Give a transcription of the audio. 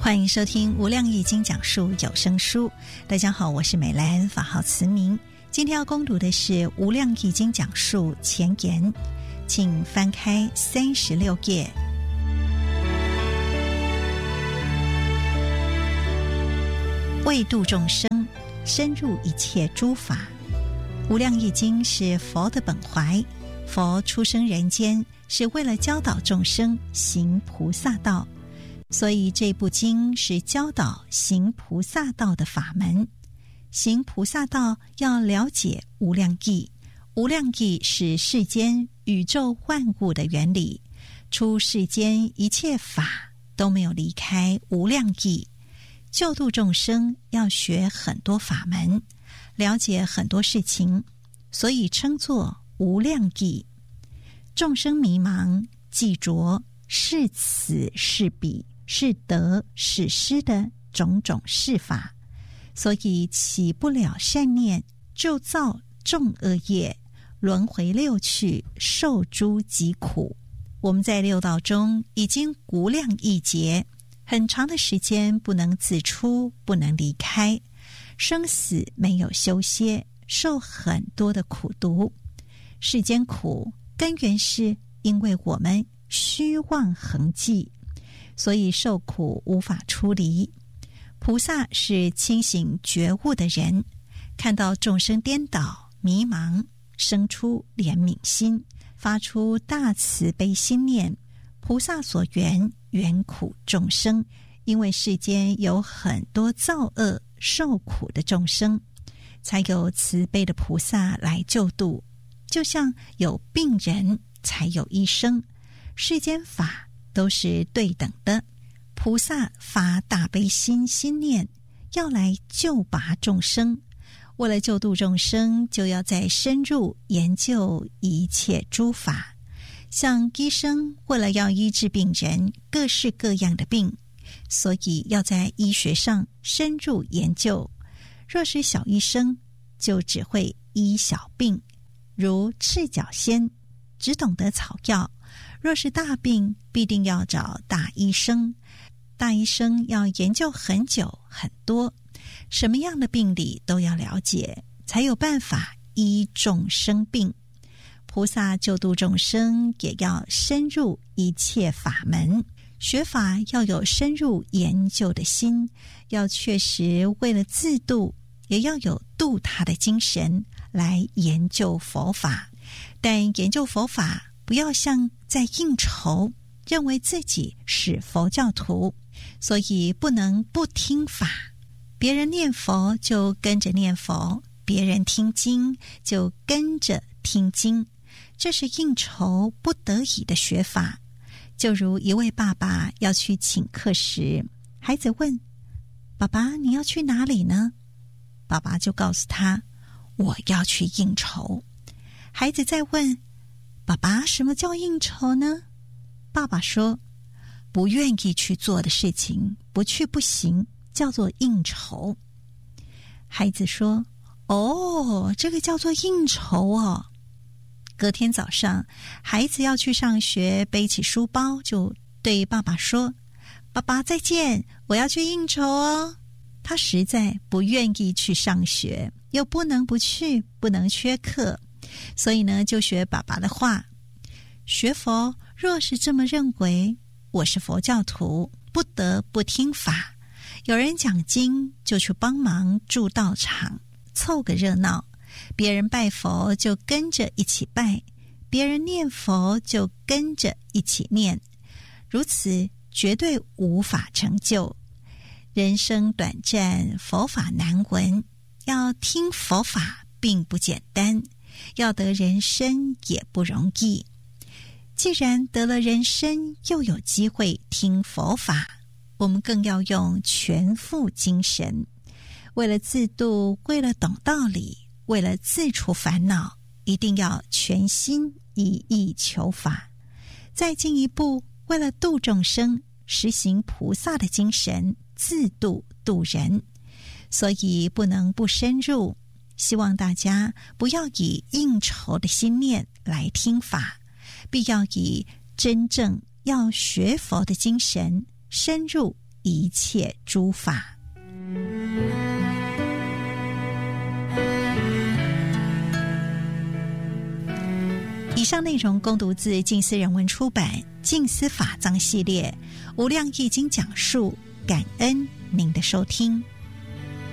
欢迎收听无量易经讲述有声书。大家好，我是美兰，法号慈明。今天要攻读的是无量易经讲述前言，请翻开36页。为度众生，深入一切诸法。无量易经是佛的本怀，佛出生人间是为了教导众生行菩萨道，所以这部经是教导行菩萨道的法门。行菩萨道要了解无量义，无量义是世间宇宙万物的原理，出世间一切法都没有离开无量义。救度众生要学很多法门，了解很多事情，所以称作无量义。众生迷茫记着是此是彼是得是失的种种事法，所以起不了善念，就造众恶业，轮回六趣，受诸疾苦。我们在六道中已经无量亿劫，很长的时间不能自出，不能离开，生死没有休歇，受很多的苦毒。世间苦根源是因为我们虚妄恒记，所以受苦无法出离。菩萨是清醒觉悟的人，看到众生颠倒迷茫，生出怜悯心，发出大慈悲心念。菩萨所缘缘苦众生，因为世间有很多造恶受苦的众生，才有慈悲的菩萨来救度。就像有病人才有医生，世间法都是对等的。菩萨发大悲心心念，要来救拔众生。为了救度众生，就要再深入研究一切诸法。像医生为了要医治病人各式各样的病，所以要在医学上深入研究。若是小医生，就只会医小病，如赤脚仙，只懂得草药；若是大病，必定要找大医生。大医生要研究很久很多，什么样的病理都要了解，才有办法医众生病。菩萨救度众生，也要深入一切法门，学法要有深入研究的心，要确实为了自度，也要有度他的精神来研究佛法。但研究佛法不要像在应酬，认为自己是佛教徒，所以不能不听法。别人念佛就跟着念佛，别人听经就跟着听经，这是应酬不得已的学法。就如一位爸爸要去请客时，孩子问：爸爸，你要去哪里呢？爸爸就告诉他：我要去应酬。孩子再问：爸爸，什么叫应酬呢？爸爸说：不愿意去做的事情，不去不行，叫做应酬。孩子说：哦，这个叫做应酬哦。隔天早上，孩子要去上学，背起书包就对爸爸说：爸爸再见，我要去应酬哦。他实在不愿意去上学，又不能不去，不能缺课，所以呢，就学爸爸的话。学佛若是这么认为，我是佛教徒，不得不听法。有人讲经，就去帮忙住道场，凑个热闹。别人拜佛就跟着一起拜，别人念佛就跟着一起念，如此绝对无法成就。人生短暂，佛法难闻，要听佛法并不简单，要得人身也不容易。既然得了人身，又有机会听佛法，我们更要用全副精神，为了自度，为了懂道理，为了自除烦恼，一定要全心一意求法。再进一步，为了度众生，实行菩萨的精神，自度度人，所以不能不深入。希望大家不要以应酬的心念来听法，必要以真正要学佛的精神，深入一切诸法。以上内容供读自静思人文出版《静思法藏》系列《无量易经》讲述，感恩您的收听。